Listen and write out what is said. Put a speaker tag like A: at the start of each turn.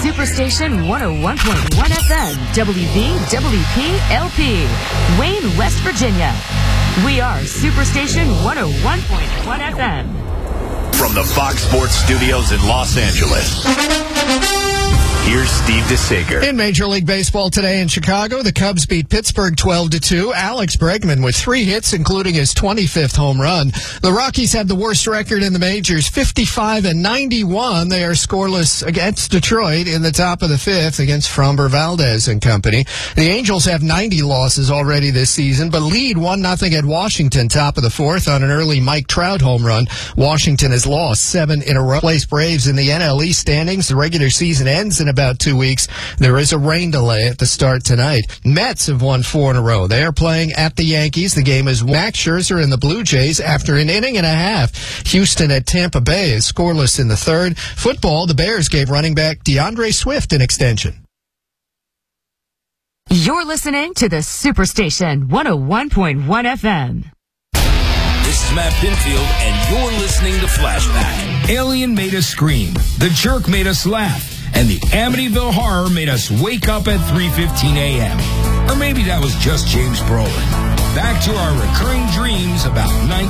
A: Superstation 101.1 FM, WVWP-LP, Wayne, West Virginia. We are Superstation 101.1 FM.
B: From the Fox Sports Studios in Los Angeles, here's Steve DeSager.
C: In Major League Baseball today in Chicago, the Cubs beat Pittsburgh 12-2. Alex Bregman with 3 hits, including his 25th home run. The Rockies have the worst record in the majors, 55-91. They are scoreless against Detroit in the top of the 5th against Framber Valdez and company. The Angels have 90 losses already this season, but lead 1-0 at Washington, top of the 4th on an early Mike Trout home run. Washington has lost 7 in a row. Place Braves in the NL East standings. The regular season ends in about 2 weeks. There is a rain delay at the start tonight. Mets have won 4 in a row. They are playing at the Yankees. The game is Max Scherzer and the Blue Jays after an inning and a half. Houston at Tampa Bay is scoreless in the 3rd. Football, the Bears gave running back DeAndre Swift an extension.
A: You're listening to the Superstation 101.1 FM.
D: This is Matt Pinfield, and you're listening to Flashback. Alien made us scream. The Jerk made us laugh. And the Amityville Horror made us wake up at 3:15 a.m. Or maybe that was just James Brolin. Back to our recurring dreams about